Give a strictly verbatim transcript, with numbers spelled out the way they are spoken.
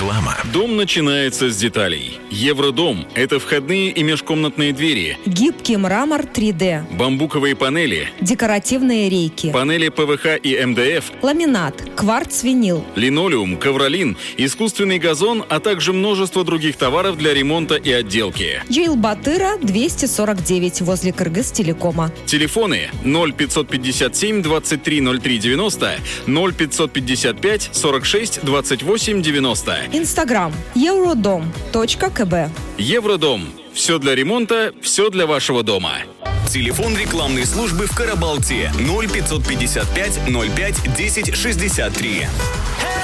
Реклама. Дом начинается с деталей. Евродом – это входные и межкомнатные двери, гибкий мрамор три дэ, бамбуковые панели, декоративные рейки, панели пэ вэ ха и эм дэ эф, ламинат, кварц-винил, линолеум, ковролин, искусственный газон, а также множество других товаров для ремонта и отделки. Джейл-Батыра, двести сорок девять, возле Кыргыз-телекома. Телефоны ноль пятьсот пятьдесят семь двадцать три ноль три девяносто, ноль пятьсот пятьдесят пять сорок шесть двадцать восемь девяносто. Инстаграм евродом точка ка бэ. Евродом. Все для ремонта, все для вашего дома. Телефон рекламной службы в Карабалте ноль пятьсот пятьдесят пять ноль пять десять шестьдесят три.